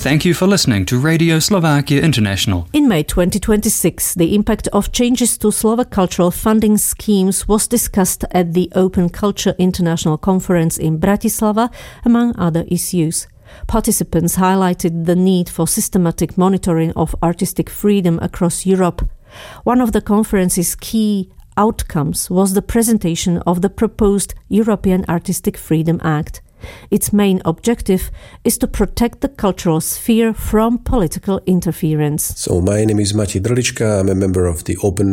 Thank you for listening to Radio Slovakia International. In May 2026, the impact of changes to Slovak cultural funding schemes was discussed at the Open Culture International Conference in Bratislava, among other issues. Participants highlighted the need for systematic monitoring of artistic freedom across Europe. One of the conference's key outcomes was the presentation of the proposed European Artistic Freedom Act. Its main objective is to protect the cultural sphere from political interference. So my name is Matej Drlička. I'm a member of the Open